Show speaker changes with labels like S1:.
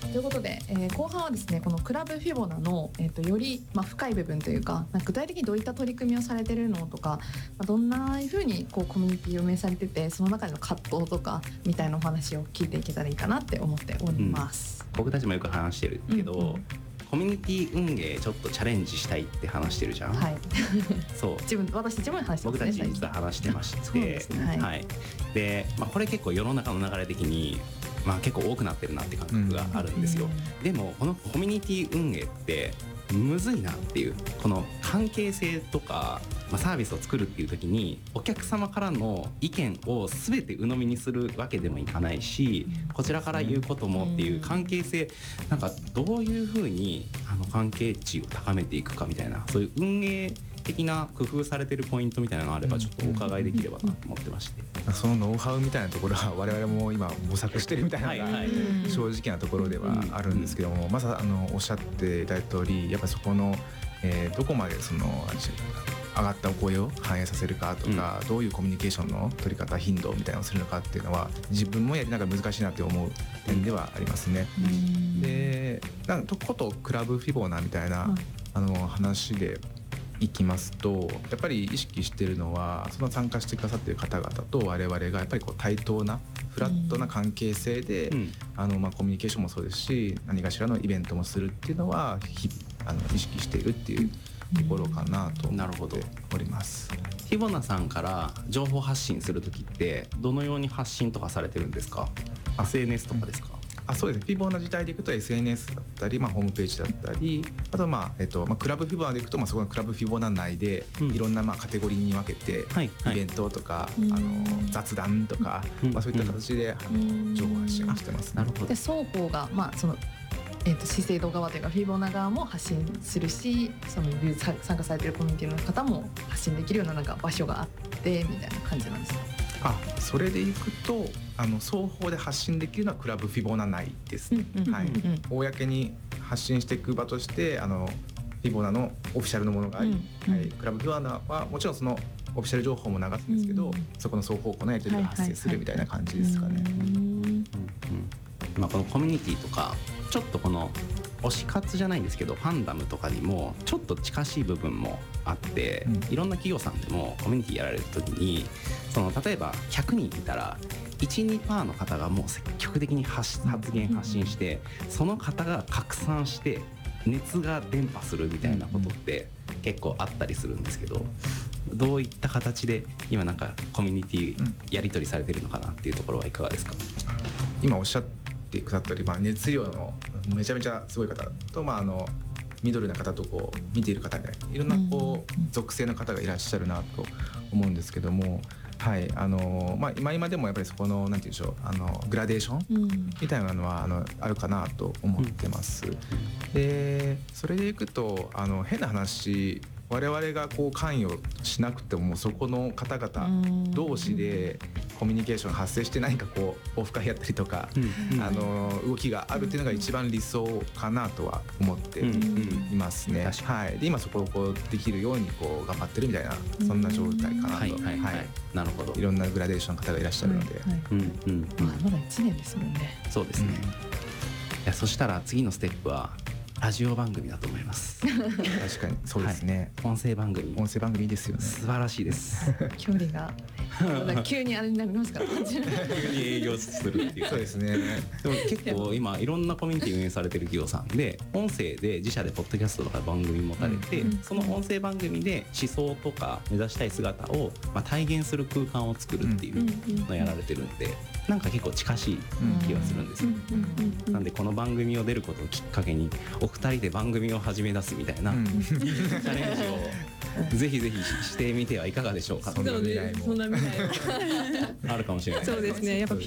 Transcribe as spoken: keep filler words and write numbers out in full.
S1: ということで、えー、後半はですねこのクラブフィボナの、えー、とより、まあ、深い部分というか、なんか具体的にどういった取り組みをされてるのとか、まあ、どんな風にこうコミュニティを運営されてて、その中での葛藤とかみたいなお話を聞いていけたらいいかなって思っております、
S2: うん、僕たちもよく話してるけど、うんうん、コミュニティ運営ちょっとチャレンジしたいって話してるじゃん。
S1: はい
S2: そう
S1: 自分私自分話してますね。
S2: 僕たち実は話してまして、そうですね、はいはい、で、まあ、これ結構世の中の流れ的にまあ、結構多くなってるなって感覚があるんですよ、うん、でもこのコミュニティ運営ってむずいなっていう、この関係性とか、まあ、サービスを作るっていう時にお客様からの意見を全て鵜呑みにするわけでもいかないし、こちらから言うこともっていう関係性、なんかどういうふうにあの関係値を高めていくかみたいな、そういう運営的な工夫されてるポイントみたいなのがあればちょっとお伺いできればなと思ってまして、
S3: そのノウハウみたいなところは我々も今模索してるみたいなのが正直なところではあるんですけども、まずあのおっしゃっていただいた通り、やっぱりそこの、えー、どこまでその上がったお声を反映させるかとか、うん、どういうコミュニケーションの取り方頻度みたいなのをするのかっていうのは自分もやりながら難しいなって思う点ではありますね。でなんかことクラブフィボナみたいな、うん、あの話でいきますと、やっぱり意識しているのはその参加してくださっている方々と我々がやっぱりこう対等なフラットな関係性で、うん、あのまあコミュニケーションもそうですし、何かしらのイベントもするっていうのはあの意識しているっていうところかなと思っております。
S2: フィボナさんから情報発信するときってどのように発信とかされてるんですか？ エスエヌエス とかですか？
S3: あ、そうですね。フィボナ自体でいくと エスエヌエス だったり、まあ、ホームページだったり、あとまあ、えっとまあ、クラブフィボナでいくと、まあ、そこのクラブフィボナ内でいろんなまあカテゴリーに分けて、うん、イベントとか、はいはい、あの雑談とか、うんまあ、そういった形で、うん、あの情報発信をしてます、ね。
S1: なるほど。で双方が、まあそのえー、と資生堂側というかフィボナ側も発信するし、その参加されているコミュニティの方も発信できるような、なんか場所があってみたいな感じなんですか？
S3: あ、それでいくとあの双方で発信できるのはクラブフィボナ内ですね。はい、公に発信していく場としてあのフィボナのオフィシャルのものがあり、うんはい、クラブフィボナはもちろんそのオフィシャル情報も流すんですけど、うん、そこの双方向のやり取りが発生するみたいな感じですかね。
S2: まあ、このコミュニティとかちょっとこの推し活じゃないんですけどファンダムとかにもちょっと近しい部分もあって、うん、いろんな企業さんでもコミュニティやられる時にその例えばひゃくにんいたら いち、にパーセント の方がもう積極的に 発, 発言発信して、うん、その方が拡散して熱が伝播するみたいなことって結構あったりするんですけど、どういった形で今なんかコミュニティやり取りされてるのかなっていうところはいかがですか？
S3: 今おっしゃってくださったように、まあ、熱量のめちゃめちゃすごい方と、まあ、あのミドルな方とこう見ている方でいろんなこう属性の方がいらっしゃるなと思うんですけども、はいあのまあ、今今でもやっぱりそこのなんていうんでしょう、あのグラデーションみたいなのはあのあるかなと思ってます、うん、でそれでいくとあの変な話、我々がこう関与しなくてもそこの方々同士でコミュニケーション発生して何かこうオフ会やったりとか、うん、あの動きがあるっていうのが一番理想かなとは思っていますね、うんうん、はい、で今そこをこうできるようにこう頑張ってるみたいな、そんな状態かなと、はいはいはいはい、なるほど。いろんなグラデーションの方がいらっしゃるので、はいはい、うん
S1: うんうん、まあ、まだいちねんですもんね。
S2: そうですね、うん、いやそしたら次のステップはラジオ番組だと思います
S3: 確かにそうですね、
S2: はい、音声番組
S3: 音声番組いいですよね。
S2: 素晴らしいです
S1: 距離が急にあれになりますから急
S2: に営業するっていう
S3: そうですね。
S2: でも結構今いろんなコミュニティ運営されてる企業さんで音声で自社でポッドキャストとか番組持たれて、うん、その音声番組で思想とか目指したい姿を、まあ、体現する空間を作るっていうのをやられてるんで、なんか結構近しい気がするんですよ、うん、なんでこの番組を出ることをきっかけにお二人で番組を始め出すみたいな、うん、チャレンジをぜひぜひしてみてはいかがでしょうか。
S1: そんな未来もあるかもしれない。そうですね。やっぱ